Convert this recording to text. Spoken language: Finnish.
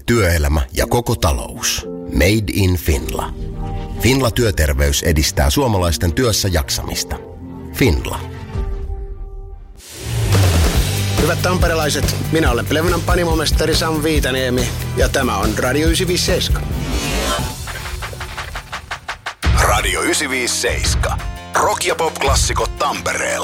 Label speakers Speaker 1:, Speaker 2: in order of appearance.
Speaker 1: työelämä ja koko talous. Made in Finla. Finla Työterveys edistää suomalaisten työssä jaksamista. Finla.
Speaker 2: Hyvät tamperelaiset, minä olen Plevunan panimomestari Sam Viitaniemi ja tämä on Radio 957.
Speaker 3: Radio 957. Rock- ja pop-klassikot Tampereella.